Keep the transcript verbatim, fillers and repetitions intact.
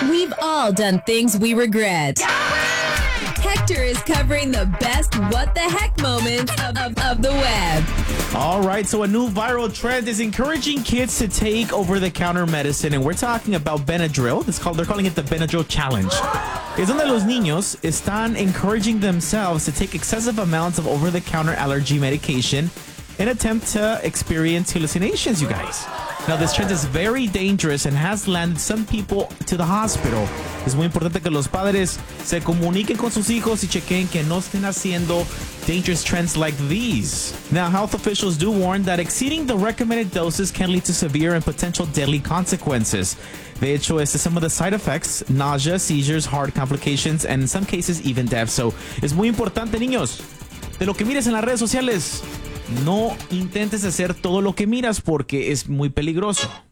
We've all done things we regret. Hector is covering the best what the heck moments of, of, of the web. All right, so a new viral trend is encouraging kids to take over-the-counter medicine, and we're talking about Benadryl. It's called, they're calling it the Benadryl Challenge. Es donde los niños están encouraging themselves to take excessive amounts of over-the-counter allergy medication in an attempt to experience hallucinations, you guys. Now, this trend is very dangerous and has landed some people to the hospital. Es muy importante que los padres se comuniquen con sus hijos y chequen que no estén haciendo dangerous trends like these. Now, health officials do warn that exceeding the recommended doses can lead to severe and potential deadly consequences. De hecho, este some of the side effects: nausea, seizures, heart complications, and in some cases, even death. So, es muy importante, niños, de lo que mires en las redes sociales, no intentes hacer todo lo que miras porque es muy peligroso.